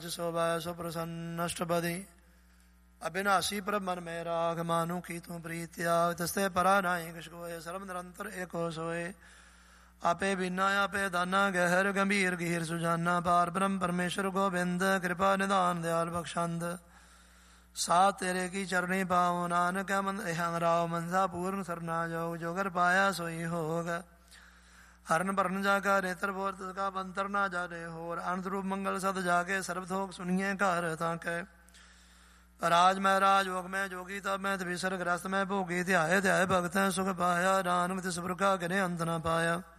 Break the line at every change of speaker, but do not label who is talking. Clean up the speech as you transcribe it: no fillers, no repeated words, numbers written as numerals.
सोभाय सो प्रसन्न अष्टपदी अविनाशी पर मन में राग मानु की तू प्रीत्या तस्ते परा नाई किसकोए सर्व निरंतर एको सोए आपे बिना आपे दाना गहर गंभीर गहीर सुजाना पार ब्रह्म परमेश्वर गोविंद कृपा निदान दयाल बख्शांद सात तेरे की चरणी पाओ नानक मन राव मनसा पूर्ण सरना जोग जोगर पाया सोई होग हरण भरन जागा नेत्र बोर का अंतर ना जाने होर अनंत रूप मंगल सद जाके सर्वथोक सुनिए घर ताके राज मैं राज योग में जोगी तब मैं तभी ग्रस्त में भोगी ध्याय ध्याय भगत सुख पाया नानक तिस प्रकार करे अंत न पाया